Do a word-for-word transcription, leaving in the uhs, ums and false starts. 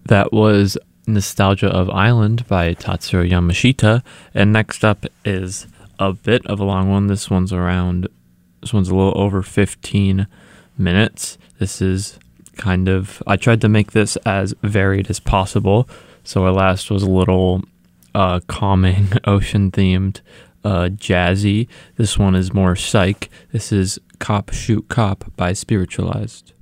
That was Nostalgia of Island by Tatsuo Yamashita. And next up is a bit of a long one. This one's around, this one's a little over fifteen minutes. This is kind of, I tried to make this as varied as possible. So our last was a little uh, calming, ocean-themed, uh, jazzy. This one is more psych. This is Cop Shoot Cop by Spiritualized.